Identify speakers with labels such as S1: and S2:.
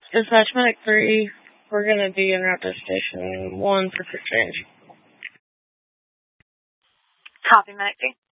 S1: Dispatch Medic 3, we're going to be in Raptor Station 1 for quick change.
S2: Copy, Medic 3.